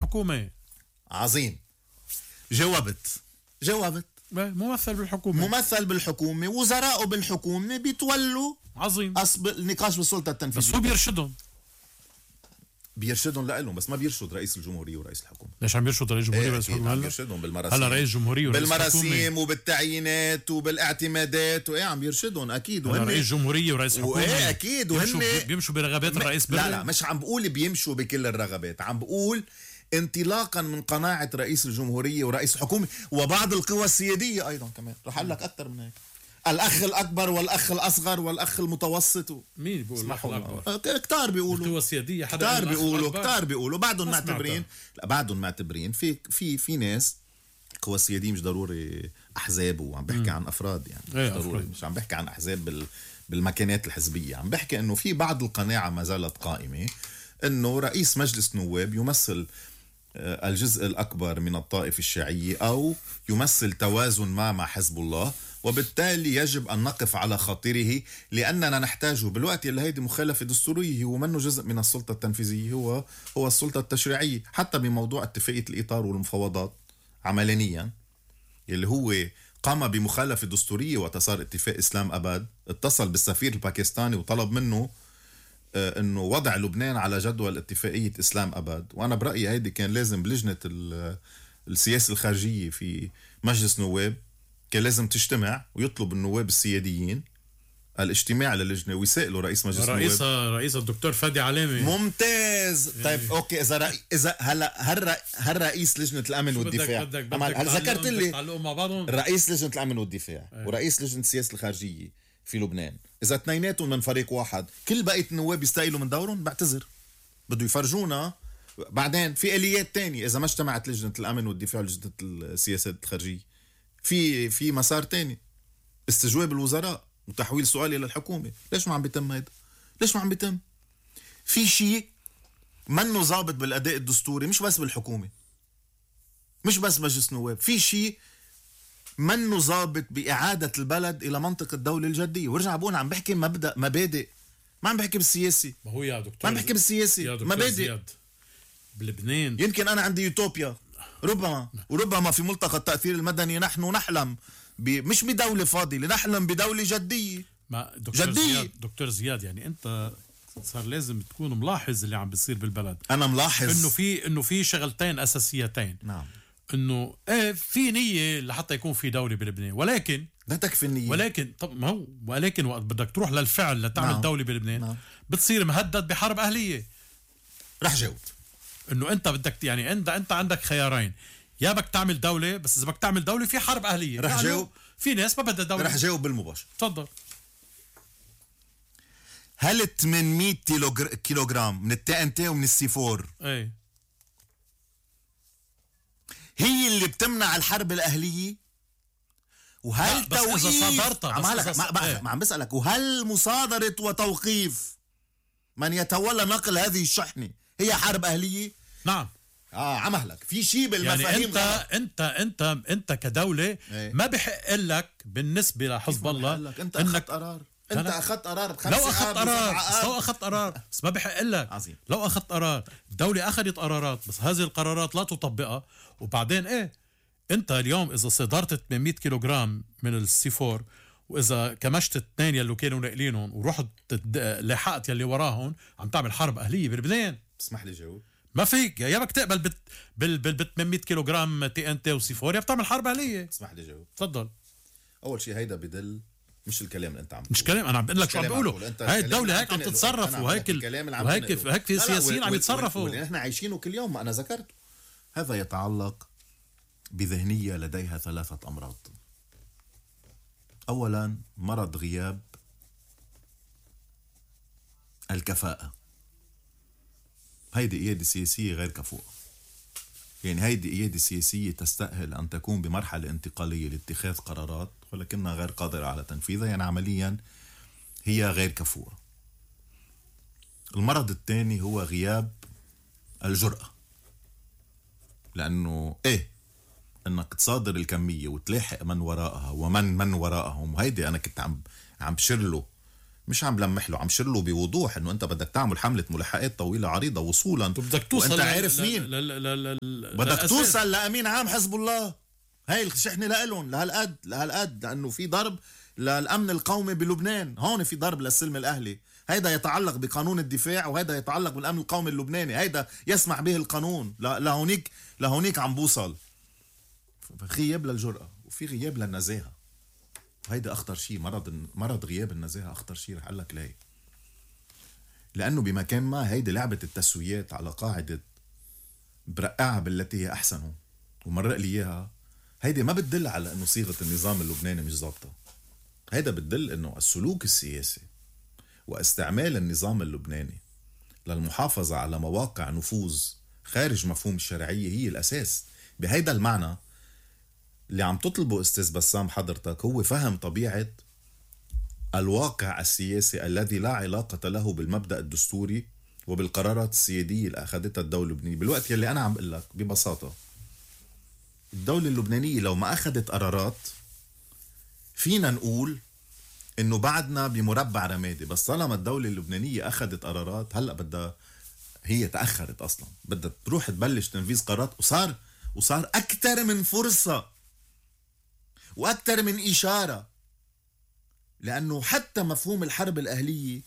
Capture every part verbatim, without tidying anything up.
بالحكومة. عظيم. جاوبت جاوبت ممثل بالحكومة. ممثل بالحكومة، وزراءه بالحكومة بيتولوا عظيم أصب... النقاش بالسلطة التنفيذية. بس هو بيرشدهم بيرشدهم لهم، بس ما بيرشد رئيس الجمهورية ورئيس الحكومة. ليش عم بيرشد رئيس الجمهورية ورئيس الحكومة؟ عم بيرشدهم بالمراسيم، هلا رئيس جمهورية ورئيس بالمراسيم وبالتعيينات وبالاعتمادات، وايه عم بيرشدهم اكيد. وهن رئيس جمهورية ورئيس حكومة، وايه اكيد. وهن بيمشوا, بيمشوا برغبات م... الرئيس لا لا مش عم بقول بيمشوا بكل الرغبات، عم بقول انطلاقا من قناعة رئيس الجمهورية ورئيس الحكومة وبعض القوى السيادية ايضا. كمان رح اقول لك اكثر من هيك، الاخ الاكبر والاخ الاصغر والاخ المتوسط. مين بيقول الاخ الاكبر؟ كتار بيقولوا القوى السيادية، كتار بيقولوا كتار بيقولوا بعدهم معتبرين. لا بعدهم معتبرين في في في ناس. القوى السيادية مش ضروري احزاب، وعم بحكي عن افراد يعني مش ايه ضروري أفراد. مش عم بحكي عن احزاب بال بالمكانات الحزبية. عم بحكي انه في بعض القناعة ما زالت قائمة انه رئيس مجلس نواب يمثل الجزء الأكبر من الطائفة الشيعية أو يمثل توازن ما مع حزب الله، وبالتالي يجب أن نقف على خاطره لأننا نحتاجه بالوقت اللي هيدي مخالفة دستورية. هو منه جزء من السلطة التنفيذية، هو هو السلطة التشريعية. حتى بموضوع اتفاقية الإطار والمفاوضات عمليا اللي هو قام بمخالفة دستورية وتصار اتفاق إسلام أباد، اتصل بالسفير الباكستاني وطلب منه انه وضع لبنان على جدول اتفاقية اسلام اباد. وانا برأيي هيدي كان لازم بلجنة السياسة الخارجية في مجلس نواب كان لازم تجتمع ويطلب النواب السياديين الاجتماع للجنة ويسألوا رئيس مجلس رئيس النواب. رئيس الدكتور فادي علامي. ممتاز. طيب اوكي اذا رأي اذا هلا هل هل رئيس لجنة الامن والدفاع بدك بدك هل ذكرت لي مع بعضهم؟ رئيس لجنة الامن والدفاع أيه. ورئيس لجنة السياسة الخارجية في لبنان، إذا اثنيناتهم من فريق واحد كل بقية النواب يستقيلوا من دورهم، بعتذر بده يفرجونا بعدين في آليات تانية. إذا ما اجتمعت لجنة الأمن والدفاع ولجنة السياسات الخارجية في في مسار تاني، استجواب الوزراء وتحويل سؤالي للحكومة. ليش ما عم بيتم هيدا؟ ليش ما عم بيتم؟ في شيء منه ضابط بالأداء الدستوري، مش بس بالحكومة، مش بس مجلس نواب. في شيء منه ضابط بإعادة البلد إلى منطقة الدولة الجدية. ورجع بقول عم بحكي مبدأ مبادئ، ما عم بحكي بالسياسي. ما هو يا دكتور ما عم بحكي بالسياسي، مبادئ. بلبنان يمكن أنا عندي يوتوبيا ربما، وربما في ملتقى التأثير المدني نحن نحلم ب... مش بدولة فاضلة، نحلم بدولة جدية. ما دكتور جدية. زياد دكتور زياد يعني أنت صار لازم تكون ملاحظ اللي عم بيصير بالبلد. أنا ملاحظ إنه في إنه في شغلتين أساسيتين. نعم. انه ايه في نيه لحتى يكون في دوله بلبنان، ولكن لا تكفي النية. ولكن طب ما هو ولكن وقت بدك تروح للفعل لتعمل نعم. دوله بلبنان نعم. بتصير مهدد بحرب اهليه. رح جاوب انه انت بدك يعني انت انت عندك خيارين، يا بدك تعمل دوله، بس اذا بدك تعمل دوله في حرب اهليه. رح جاوب. في ناس ما بدها دوله. رح جاوب بالمباشر. تفضل. هل ثمانمية كيلوغرام من التي ان تي ومن السي فور ايه هي اللي بتمنع الحرب الأهلية؟ وهل توقيف عم هلك ما, ايه. ما عم بسألك، وهل مصادرة وتوقيف من يتولى نقل هذه الشحنة هي حرب أهلية؟ نعم. اه عم هلك في شيء بالمفاهيم. يعني انت غلط. انت انت انت كدولة ايه. ما بحق لك بالنسبة لحزب الله انت انك اخذت قرار انت اخذت قرار لو اخذت قرار بس لو اخذت قرار بس ما بحق لك. عظيم. لو اخذت قرار، الدولة اخذت قرارات بس هذه القرارات لا تطبقها، وبعدين ايه انت اليوم اذا صدرت ثمانمية كيلوغرام من السي فور، واذا كمشت اثنين يلي كانوا ناقلينهم ورحت لحقت يلي وراهم، عم تعمل حرب اهلية بلبنان. اسمح لي جاوب. ما فيك يا بدك تقبل بال بال بال ثمانمية كيلوغرام تي ان تي وسي فور، يا بتعمل حرب اهلية. اسمح لي جاوب. تفضل. اول شيء هيدا بدل مش الكلام اللي انت عم مش كلام، انا عم بقول لك شو عم بقوله. هاي الدولة هيك عم تتصرف، وهيك وهيك هيك في سياسيين عم يتصرفوا واللي نحن عايشينه كل يوم. ما انا ذكرته. هذا يتعلق بذهنية لديها ثلاثة أمراض. أولا مرض غياب الكفاءة. هيدي قيادة سياسية غير كفؤة. يعني هيدي قيادة سياسية تستأهل أن تكون بمرحلة انتقالية لاتخاذ قرارات ولكنها غير قادرة على تنفيذها. يعني عمليا هي غير كفؤة. المرض الثاني هو غياب الجرأة. لأنه إيه انك تصادر الكمية وتلاحق من وراءها ومن من وراءهم. وهيدي انا كنت عم عم بشر له مش عم لمح له، عم شر له بوضوح انه انت بدك تعمل حمله ملاحقات طويله عريضه وصولا، بدك توصل وانت ل- عارف ل- مين ل- ل- ل- ل- بدك للأساس. توصل لامين عام حزب الله. هاي الشحنه لإلهم لهالقد لهالقد لانه في ضرب للامن القومي بلبنان، هون في ضرب للسلم الاهلي، هيدا يتعلق بقانون الدفاع وهيدا يتعلق بالامن القومي اللبناني، هيدا يسمح به القانون. ل- لهونيك لهونيك عم بوصل. غياب للجرأة وفي غياب للنزاهة، وهيدا اخطر شيء. مرض مرض غياب النزاهة اخطر شيء. رح اقول لك ليه. لانه بمكان ما هيدي لعبة التسويات على قاعدة برقعها بالتي هي احسن ومرق لي اياها. هيدي ما بتدل على انه صيغة النظام اللبناني مش ضابطة، هيدا بتدل انه السلوك السياسي واستعمال النظام اللبناني للمحافظة على مواقع نفوذ خارج مفهوم الشرعية هي الاساس. بهيدا المعنى اللي عم تطلبه استاذ بسام حضرتك هو فهم طبيعة الواقع السياسي الذي لا علاقة له بالمبدأ الدستوري وبالقرارات السيادية اللي أخذتها الدولة اللبنانية. بالوقت يلي أنا عم بقول لك ببساطة، الدولة اللبنانية لو ما أخذت قرارات فينا نقول إنه بعدنا بمربع رمادي، بس طالما الدولة اللبنانية أخذت قرارات هلأ بدها، هي تأخرت أصلا، بدها تروح تبلش تنفيذ قرارات. وصار وصار أكتر من فرصة وأكتر من إشارة، لأنه حتى مفهوم الحرب الأهلية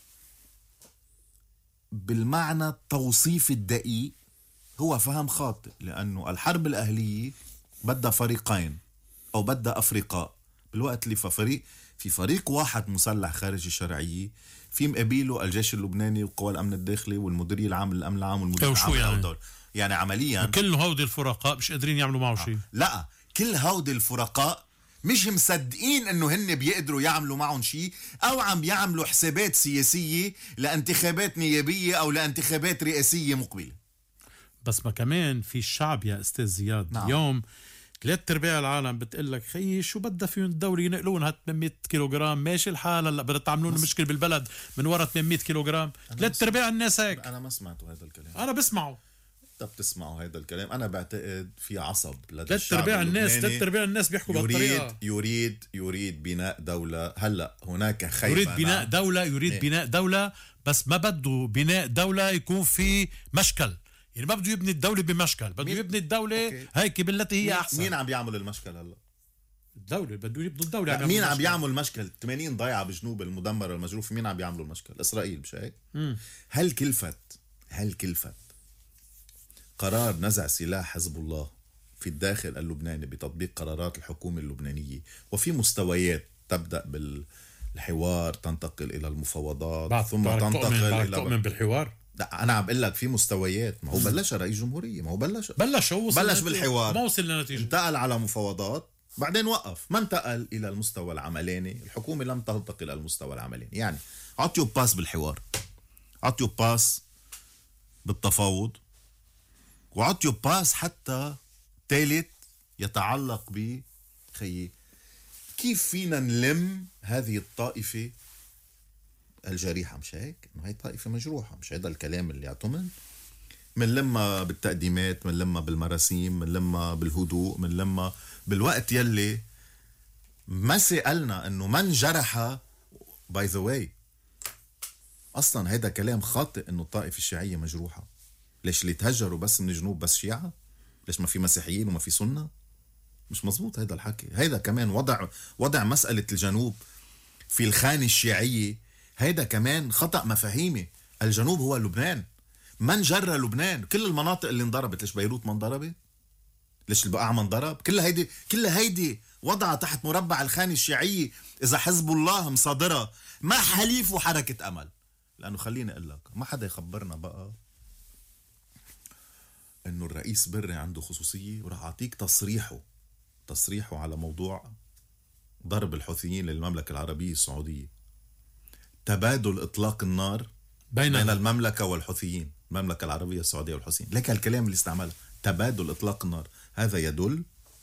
بالمعنى التوصيف الدقيق هو فهم خاطئ، لأنه الحرب الأهلية بدها فريقين أو بدها أفرقاء. بالوقت اللي فريق في فريق واحد مسلح خارج الشرعية في مقابله الجيش اللبناني وقوى الأمن الداخلي والمديرية العام للأمن العام والمدير العام يعني؟ للدولة. يعني عمليا كل هودي الفرقاء مش قادرين يعملوا معه شيء. لا، كل هودي الفرقاء مش مصدقين انه هن بيقدروا يعملوا معهم شيء، او عم يعملوا حسابات سياسية لانتخابات نيابية او لانتخابات رئاسية مقبلة. بس ما كمان في الشعب يا استاذ زياد. نعم. اليوم ثلاث ارباع العالم بتقول لك خيي شو بدها فيهم الدوري ينقلونها ثمانمية كيلوغرام ماشي الحال، هلا بدها تعملون مشكله بالبلد من وراء ثمانمية كيلوغرام. ثلاث ارباع الناس هيك. انا ما سمعته هذا الكلام. انا بسمعه. انت بتسمعوا هذا الكلام. انا بعتقد في عصب لدى ثلاث الشعب ارباع الناس اللبناني ثلاث ارباع الناس بيحكوا يريد بهالطريقه. يريد يريد بناء دولة. هلا هناك خيبة. يريد بناء نعم. دولة يريد إيه؟ بناء دولة، بس ما بده بناء دولة يكون في مشكل. يعني ما بده يبني الدولة بمشكل، بده يبني الدولة أوكي. هيك بالتي هي مين- أحسن. مين عم بيعمل المشكل هلا؟ الدولة بده يبنوا الدولة. لا، عم مين يعملوا عم مشكل. بيعمل المشكل؟ ثمانين ضيعة بجنوب المدمرة المجروفة، مين عم بيعملوا المشكل؟ إسرائيل، مش هيك؟ هل كلفت هل كلفت قرار نزع سلاح حزب الله في الداخل اللبناني بتطبيق قرارات الحكومة اللبنانية، وفي مستويات تبدأ بالحوار تنتقل إلى المفاوضات بعد ثم بعد تنتقل تؤمن بعد إلى تؤمن بالحوار. لا، أنا عم بقول لك في مستويات. ما هو بلش رئيس جمهورية، ما هو بلش بلش هو وصل بلش لنتيجة. بالحوار. ما وصل لنتيجة. انتقل على مفاوضات بعدين وقف، ما انتقل إلى المستوى العملاني. الحكومة لم تنتقل إلى المستوى العملاني. يعني عطيوا باس بالحوار، عطيوا باس بالتفاوض، وعطيوا باس حتى ثالث يتعلق ب خيي كيف فينا نلم هذه الطائفة الجريحة. مش هيك؟ انه هي طائفة مجروحة، مش هذا الكلام اللي اعتمد. منلمها بالتقديمات، منلمها بالمراسيم، منلمها بالهدوء، منلمها بالوقت يلي ما سألنا انه من جرح. باي ذا واي اصلا هيدا كلام خاطئ انه الطائفة الشيعية مجروحة. ليش اللي تهجروا بس من الجنوب بس شيعة؟ ليش ما في مسيحيين وما في سنة؟ مش مزبوط هيدا الحكي. هيدا كمان وضع وضع مسألة الجنوب في الخانة الشيعية، هيدا كمان خطأ مفاهيمي. الجنوب هو لبنان. من جرى لبنان؟ كل المناطق اللي انضربت، ليش بيروت ما انضربت؟ ليش البقاع ما انضرب؟ كل هيدي كل هيدي وضعها تحت مربع الخانة الشيعية. إذا حزب الله مصادرة ما حليف وحركة أمل. لأنه خليني أقول لك، ما حدا يخبرنا بقى إنه الرئيس بري عنده خصوصية. وراح أعطيك تصريحه تصريحه على موضوع ضرب الحوثيين للمملكة العربية السعودية. تبادل إطلاق النار بين, بين المملكة والحوثيين، المملكة العربية السعودية والحوثيين. لك الكلام اللي استعمله تبادل إطلاق النار، هذا يدل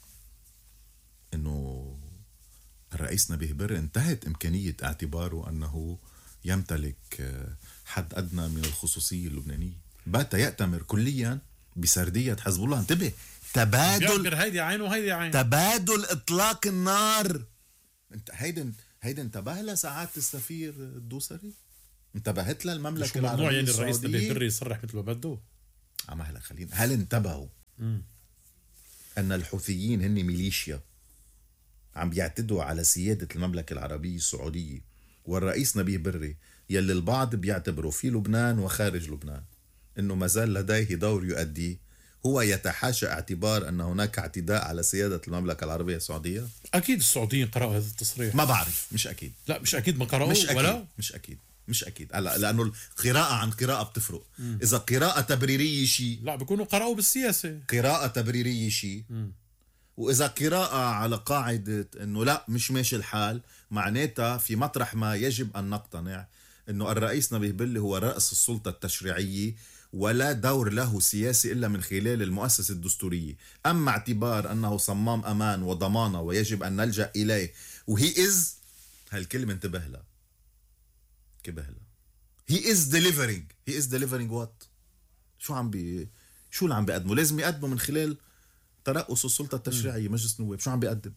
إنه الرئيس نبيه بري انتهت إمكانية اعتباره أنه يمتلك حد أدنى من الخصوصية اللبنانية. بات يأتمر كليا بسردية حزب الله. انتبه، تبادل هيدي عين وهيدي عين. تبادل إطلاق النار. انت هيدا هيدي انتبه لها ساعات السفير الدوسري، انتبهت لها المملكة شو ممنوع العربية يعني الرئيس نبيه السعودية؟ بري يصرح مثل ما بده؟ عم هلا خلينا، هل انتبهوا مم. أن الحوثيين هن ميليشيا عم بيعتدوا على سيادة المملكة العربية السعودية، والرئيس نبيه بري يلي البعض بيعتبره في لبنان وخارج لبنان أنه ما زال لديه دور يؤديه، هو يتحاشى اعتبار أن هناك اعتداء على سيادة المملكة العربية السعودية؟ اكيد السعوديين قرأوا هذا التصريح. ما بعرف، مش أكيد. لا مش اكيد ما قرأوه مش أكيد. ولا مش أكيد مش أكيد هلا لأنه القراءة عن قراءة بتفرق. م. إذا قراءة تبريرية شيء، لا بيكونوا قرأوا بالسياسة. قراءة تبريرية شيء، وإذا قراءة على قاعدة أنه لا مش ماشي الحال، معناتها في مطرح ما يجب أن نقتنع أنه الرئيس نبيه بري هو رأس السلطة التشريعية ولا دور له سياسي إلا من خلال المؤسسة الدستورية. أما اعتبار أنه صمام أمان وضمانة ويجب أن نلجأ إليه وهي إز، هالكلمة انتبه لها، انتبه لها. he is delivering he is delivering what؟ شو عم بي شو اللي عم بيقدمه؟ لازم يقدمه من خلال ترأس السلطة التشريعية مجلس النواب. شو عم بيقدم؟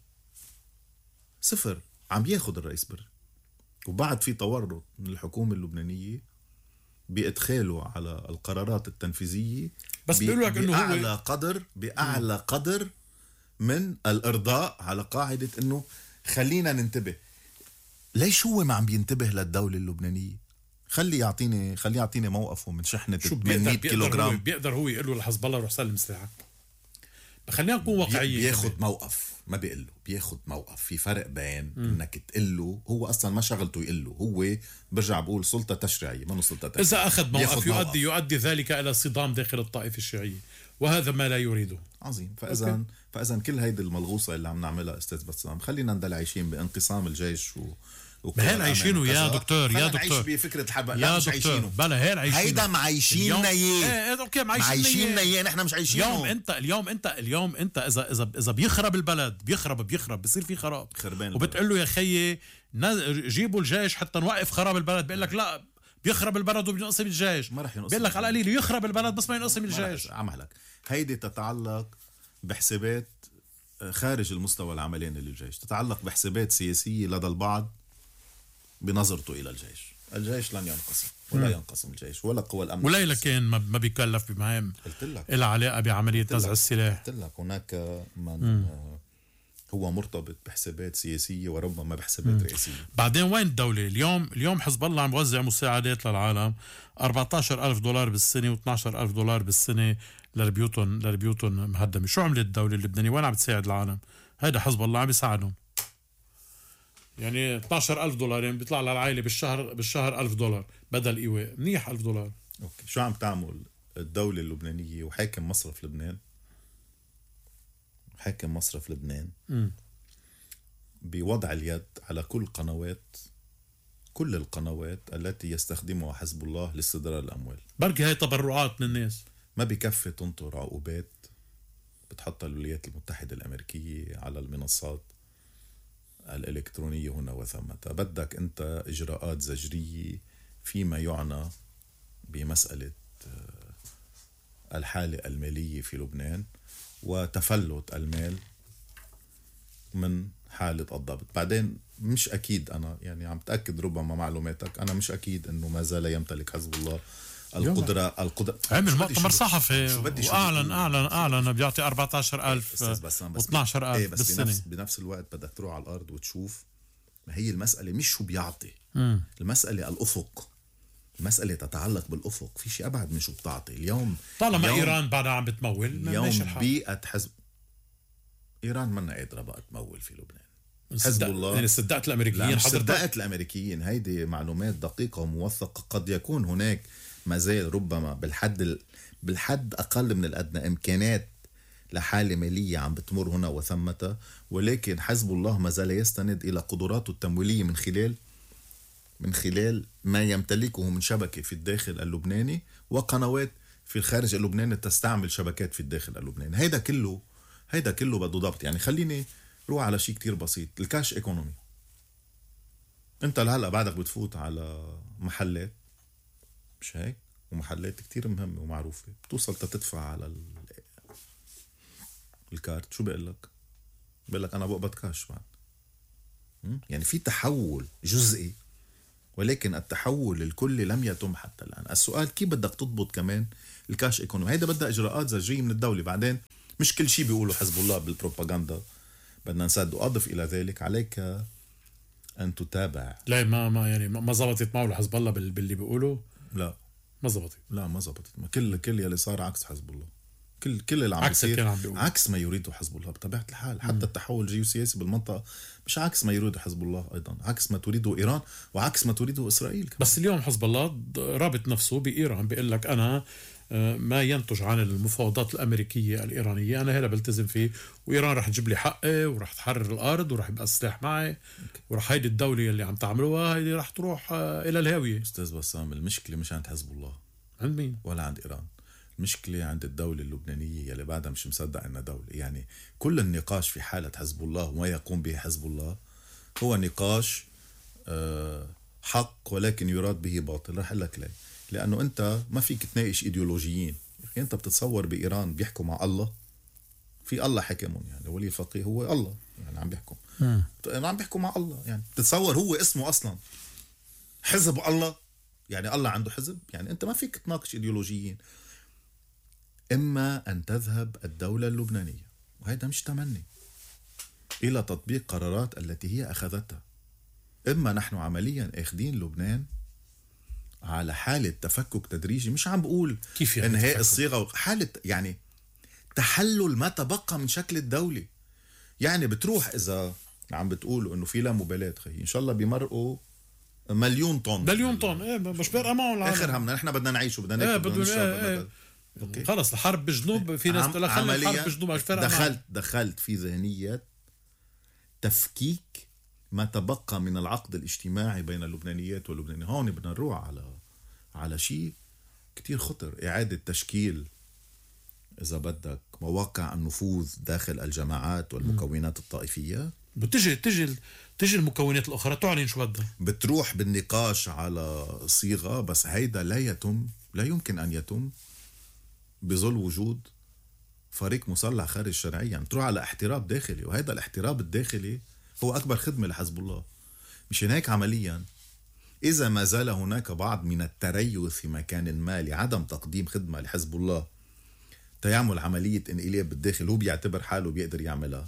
صفر. عم ياخد الرئيس بري، وبعد في تورط من الحكومة اللبنانية بإدخاله على القرارات التنفيذية، بس بيقول لك انه بأعلى هو قدر بأعلى م. قدر من الإرضاء على قاعدة انه خلينا ننتبه. ليش هو ما عم بينتبه للدولة اللبنانية؟ خلي يعطيني خلي يعطيني موقفه من شحنة ثمانمية كيلوغرام. بيقدر هو يقول له لحزب الله روح سلم سلاحك. خلينا نكون واقعيين. بياخد موقف، ما بيقول له بياخد موقف. في فرق بين م. انك تقول له، هو اصلا ما شغلته يقول له، هو برجع بقول سلطه تشريعيه منو سلطه تشريعيه. اذا اخذ موقف يؤدي يؤدي ذلك الى صدام داخل الطائفه الشيعيه، وهذا ما لا يريده. عظيم. فاذا أوكي. فاذا كل هيدي الملغوصه اللي عم نعملها استاذ بسام، خلينا نضل عايشين بانقسام الجيش و هل عايشينه يا دكتور يا دكتور بفكرة الحرب. لا مش عايشينه. بلا هيل عايشينه. هيدا معايشيننا اياه. ايه اوكي معايشيننا اياه، نحن مش عايشينه. اليوم انت اليوم انت اليوم انت اذا اذا اذا بيخرب البلد، بيخرب بيخرب بصير في خراب، وبتقول له يا خيي جيبوا الجيش حتى نوقف خراب البلد، بيقول لك لا بيخرب البلد وبينقسم الجيش. ما رح ينقسم. بيقول لك على القليل يخرب البلد بس ما ينقسم الجيش. عملك هيدي تتعلق بحسابات خارج المستوى العملاني للجيش، تتعلق بحسابات سياسية لدى البعض بنظرته إلى الجيش. الجيش لن ينقسم ولا م. ينقسم الجيش ولا قوى الأمن، ولا كان ما بيكلف بمهام إلى علاقة بعملية نزع السلاح. قلت لك هناك من م. هو مرتبط بحسابات سياسية وربما بحسابات م. رئيسية. بعدين وين الدولة اليوم؟ اليوم حزب الله عم بوزع مساعدات للعالم، أربعة عشر ألف دولار بالسنة و12 ألف دولار بالسنة للبيوتهم للبيوتهم مهدمة. شو عملت الدولة اللبنانية؟ وين عم تساعد العالم؟ هيدا حزب الله عم يساعدهم. يعني اثناشر ألف دولار يعني بيطلع للعائلة بالشهر بالشهر ألف دولار بدل إيواء. منيح ألف دولار. أوكي. شو عم تعمل الدولة اللبنانية وحاكم مصرف لبنان؟ حاكم مصرف لبنان م. بوضع اليد على كل قنوات كل القنوات التي يستخدمها حزب الله لاستدرار الأموال. بركي هاي تبرعات من الناس. ما بكفي تنطر عقوبات بتحطها الولايات المتحدة الأمريكية على المنصات الإلكترونية هنا وثمة. بدك أنت إجراءات زجرية فيما يعنى بمسألة الحالة المالية في لبنان وتفلت المال من حالة الضبط. بعدين مش أكيد، أنا يعني عم تأكد ربما معلوماتك، أنا مش أكيد أنه ما زال يمتلك حزب الله القدرة القدرة عمل مؤتمر صحفي وأعلن أعلن أعلن بيعطي أربعة عشر ألف و12 ألف بس بالسنة. بنفس, بنفس الوقت بدك تروح على الأرض وتشوف. ما هي المسألة مش شو بيعطي، م. المسألة الأفق. المسألة تتعلق بالأفق. في شيء أبعد من شو بتعطي اليوم. طالما اليوم إيران بعدها عم بتمول اليوم بيئة حزب إيران منا قادرة بقى تمول في لبنان. حزب الله يعني صدقت الأمريكيين. صدقت الأمريكيين. هيدي معلومات دقيقة وموثقة. قد يكون هناك ما زال ربما بالحد ال... بالحد أقل من الأدنى إمكانات لحالة مالية عم بتمر هنا وثمة، ولكن حزب الله ما زال يستند إلى قدراته التمويلية من خلال من خلال ما يمتلكه من شبكة في الداخل اللبناني وقنوات في الخارج اللبناني تستعمل شبكات في الداخل اللبناني. هيدا كله هيدا كله بده ضبط. يعني خليني روح على شيء كتير بسيط، الكاش ايكونومي. انت لهلا بعدك بتفوت على محلات، مش هيك؟ ومحلات كتير مهمة ومعروفة، بتوصل تدفع على ال... الكارت. شو بقول لك؟ بقول لك انا بقبض كاش بعد. يعني في تحول جزئي، ولكن التحول الكلي لم يتم حتى الآن. السؤال كيف بدك تضبط كمان الكاش ايكونومي؟ هيدا بدها إجراءات زجرية من الدولة. بعدين مش كل شيء بيقولوا حزب الله بالبروباغندا بدنا نصدق. أضف إلى ذلك عليك أن تتابع. لا ما ما يعني ما زبطت معه حزب الله باللي بيقولوا. لا ما زبطت. لا ما زبطت. ما كل كل يلي صار عكس حزب الله. كل كل اللي عم عكس بيصير عم عكس ما يريده حزب الله بطبيعة الحال. حتى م. التحول الجيوسياسي بالمنطقة مش عكس ما يريده حزب الله، أيضا عكس ما تريده إيران وعكس ما تريده إسرائيل كمان. بس اليوم حزب الله رابط نفسه بإيران، بيقول لك أنا ما ينتج عن المفاوضات الأمريكية الإيرانية أنا هلا بلتزم فيه، وإيران رح تجيب لي حقي ورح تحرر الأرض ورح يبقى السلاح معي، ورح هيدي الدولة اللي عم تعملوها هيدي رح تروح إلى الهاوية. أستاذ بسام، المشكلة مش عند حزب الله. عند مين؟ ولا عند إيران. المشكلة عند الدولة اللبنانية يلي بعدها مش مصدق أنها دولة. يعني كل النقاش في حالة حزب الله وما يقوم به حزب الله هو نقاش حق ولكن يراد به باطل. رح أقول لك ليه. لأنه أنت ما فيك تناقش إيديولوجيين. يعني أنت بتتصور بإيران بيحكوا مع الله؟ في الله حكمهم، يعني ولي الفقيه هو الله، يعني عم بيحكم عم بيحكوا مع الله. يعني بتتصور هو اسمه أصلا حزب الله؟ يعني الله عنده حزب؟ يعني أنت ما فيك تناقش إيديولوجيين. إما أن تذهب الدولة اللبنانية، وهذا مش تمني، إلى تطبيق قرارات التي هي أخذتها. إما نحن عمليا أخذين لبنان على حالة تفكك تدريجي. مش عم بقول كيف يعني انهاء الصيغة، حالة يعني تحلل ما تبقى من شكل الدولة. يعني بتروح إذا عم بتقولوا إنه في لا مبالاة، خي إن شاء الله بيمرقوا مليون طن مليون طن إيه مش بيرقى معهم العالم. آخر همنا نحن بدنا نعيش وبدنا ناكل بدنا نشرب. أوكي. خلص الحرب بجنوب في ناس تقول خلي الحرب بجنوب مش فارقة. دخلت دخلت في ذهنية تفكيك ما تبقى من العقد الاجتماعي بين اللبنانيات واللبنانيين. هون بدنا نروح على على شيء كتير خطر، إعادة تشكيل إذا بدك مواقع النفوذ داخل الجماعات والمكونات الطائفية. بتجي تجي تجي المكونات الأخرى تعلن شو بدها، بتروح بالنقاش على صيغة، بس هيدا لا يتم لا يمكن أن يتم بظل وجود فريق مسلح خارج الشرعية. يعني تروح على احتراب داخلي، وهذا الاحتراب الداخلي هو أكبر خدمة لحزب الله. مش هناك عمليا إذا ما زال هناك بعض من التريث في مكان ما لعدم تقديم خدمة لحزب الله تيعمل عملية انقلاب بالداخل هو بيعتبر حاله بيقدر يعملها،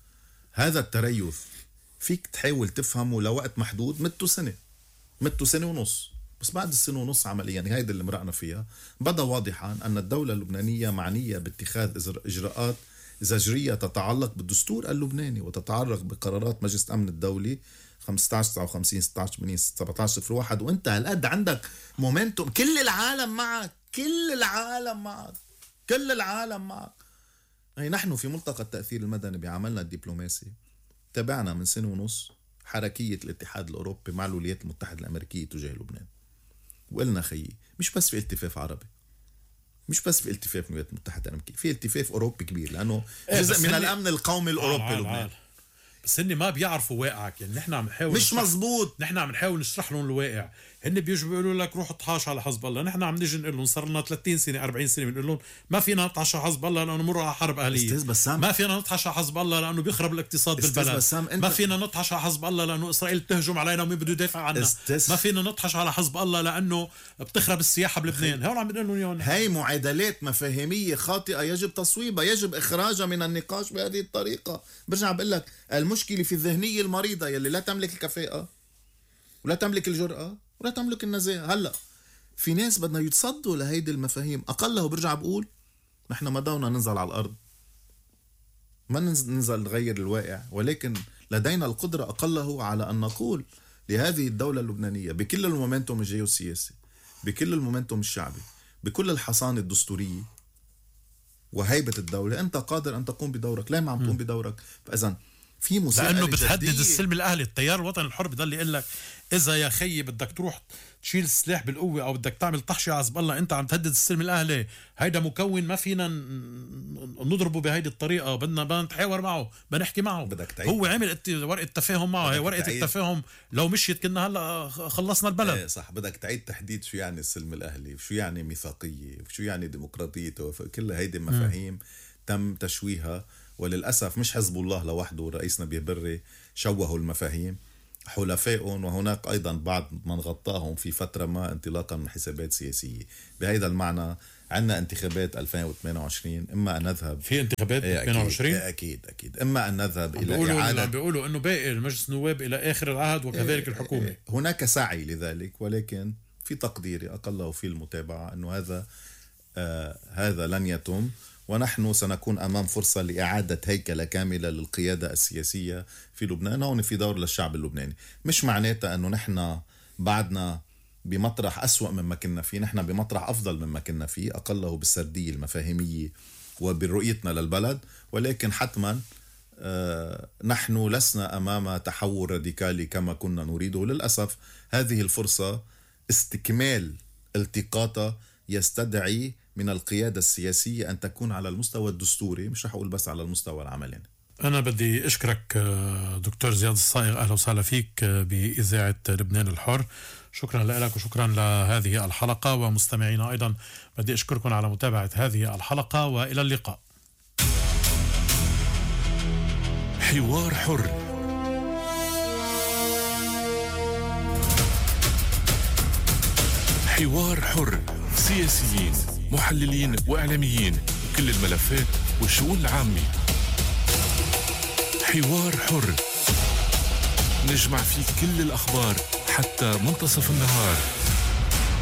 هذا التريث فيك تحاول تفهمه لوقت محدود، مدته سنة مدته سنة ونص. بس بعد السنة ونص عمليا هيدا اللي مرقنا فيها بدا واضحا أن الدولة اللبنانية معنية باتخاذ إجراءات زجرية تتعلق بالدستور اللبناني وتتعلق بقرارات مجلس أمن الدولي خمسة عشر تسعة وخمسين ستة عشر ثمانية سبعة عشر صفر واحد. وانت هالقد عندك مومنتوم، كل العالم معك كل العالم معك كل العالم معك. يعني نحن في ملتقى التأثير المدني بعملنا الدبلوماسي تابعنا من سنة ونص حركية الاتحاد الأوروبي مع الولايات المتحدة الأمريكية تجاه لبنان، وقلنا خيي مش بس في التفاف عربي، مش بس في التفاف الولايات المتحدة الأمريكية، في التفاف أوروبي كبير لأنه جزء من الأمن القومي الأوروبي لبنان. بس هن ما بيعرفوا واقعك. يعني نحن عم نحاول مش مزبوط، نحن عم نحاول نشرح لهم الواقع. هن بيجوا بيقولوا لك روح اطحاش على حزب الله، نحن عم نيجي نقول لهم صار لنا ثلاثين سنة أربعين سنة بنقول لهم ما فينا نطحش على حزب الله لانه مر على حرب اهليه، ما فينا نطحش على حزب الله لانه بيخرب الاقتصاد بالبلد، ما فينا نطحش على حزب الله لانه اسرائيل بتهجم علينا ومين بده يدافع عنا، ما فينا نطحش على حزب الله لانه بتخرب السياحه بلبنان. هون عم بنقول لهم اياهم. هاي معادلات مفاهيميه خاطئه يجب تصويبها، يجب اخراجها من النقاش بهذه الطريقه. برجع بقول لك المشكله في الذهنيه المريضه يلي لا تملك الكفاءه ولا تملك الجرأة ولا تملك النزاهة. هلا في ناس بدنا يتصدوا لهيدي المفاهيم. أقله برجع بقول نحن ما داونا ننزل على الأرض، ما ننزل نغير الواقع، ولكن لدينا القدرة أقله على أن نقول لهذه الدولة اللبنانية بكل المومنتوم الجيوسياسي، بكل المومنتوم الشعبي، بكل الحصانة الدستورية وهيبة الدولة، أنت قادر أن تقوم بدورك. لا ما عم تقوم بدورك، فإذن في مسألة لأنه بتهدد السلم الأهلي. التيار الوطني الحر بضل يقول لك إذا يا خيي بدك تروح تشيل السلاح بالقوة أو بدك تعمل طحشة على حزب الله أنت عم تهدد السلم الأهلي. هيدا مكون ما فينا نضربه بهيدي الطريقة، بدنا بدنا نتحاور معه، بدنا نحكي معه. هو عمل ورقة تفاهم معه، هي ورقة التفاهم لو مشيت كنا هلا خلصنا البلد. ايه صح. بدك تعيد تحديد شو يعني السلم الأهلي، شو يعني ميثاقية، شو يعني ديمقراطية، كل هيدي مفاهيم تم تشويهها. وللأسف مش حزب الله لوحده، رئيسنا بيبري شوهوا المفاهيم. حلفائهم، وهناك أيضا بعض من غطاهم في فترة ما انطلاقا من حسابات سياسية. بهذا المعنى عندنا انتخابات ألفين وثمانية وعشرين، إما أن نذهب في انتخابات إيه ثمانية وعشرين. أكيد, أكيد أكيد إما أن نذهب إلى بيقولوا إعادة. عم بيقولوا إنه باقي المجلس النواب إلى آخر العهد وكذلك إيه الحكومة. إيه هناك سعي لذلك، ولكن في تقديري أقله في المتابعة أنه هذا آه هذا لن يتم، ونحن سنكون أمام فرصة لإعادة هيكلة كاملة للقيادة السياسية في لبنان. هون في دور للشعب اللبناني، مش معناتها أنه نحن بعدنا بمطرح أسوأ مما كنا فيه، نحن بمطرح أفضل مما كنا فيه، أقله بالسردية المفاهيمية وبرؤيتنا للبلد. ولكن حتما آه نحن لسنا أمام تحول راديكالي كما كنا نريده. للأسف هذه الفرصة استكمال التقاطها يستدعي من القيادة السياسية أن تكون على المستوى الدستوري، مش رح أقول بس على المستوى العملي. أنا بدي أشكرك دكتور زياد الصائغ، أهلا وسهلا فيك بإذاعة لبنان الحر. شكرا لك وشكرا لهذه الحلقة، ومستمعينا أيضا بدي أشكركم على متابعة هذه الحلقة، وإلى اللقاء. حوار حر، حوار حر، سياسيين، محللين وإعلاميين، كل الملفات والشؤون العامة. حوار حر، نجمع فيه كل الأخبار حتى منتصف النهار.